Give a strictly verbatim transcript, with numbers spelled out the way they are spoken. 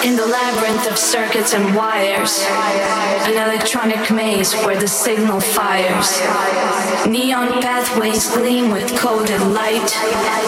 In the labyrinth of circuits and wires, an electronic maze where the signal fires. Neon pathways gleam with coded light.